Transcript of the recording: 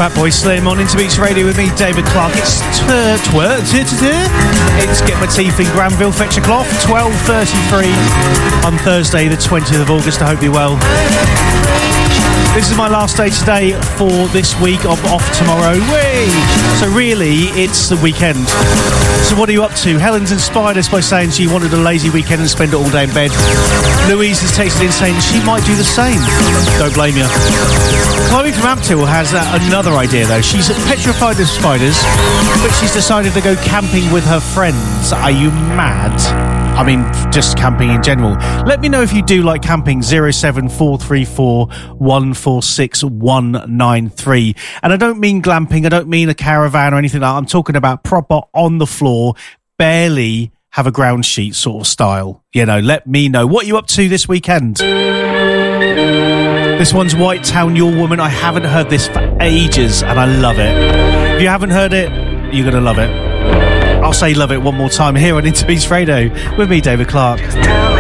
Fatboy Slim on Interbeats Radio with me, David Clark. It's Get My Teeth in Granville, Fetch a Cloth, 12:33 on Thursday, the 20th of August. I hope you're well. This is my last day today for this week. I'm off tomorrow. Whee! So really, it's the weekend. So what are you up to? Helen's inspired us by saying she wanted a lazy weekend and spend it all day in bed. Louise has texted in saying she might do the same. Don't blame you. Chloe from Amptill has another idea though. She's petrified of spiders, but she's decided to go camping with her friends. Are you mad? I mean, just camping in general. Let me know if you do like camping. 07434 146 193. And I don't mean glamping. I don't mean a caravan or anything like that. I'm talking about proper on the floor, barely have a ground sheet sort of style. You know, let me know. What are you up to this weekend? This one's White Town, Your Woman. I haven't heard this for ages and I love it. If you haven't heard it, you're going to love it. I'll say love it one more time here on Interbeats Radio with me, David Clark.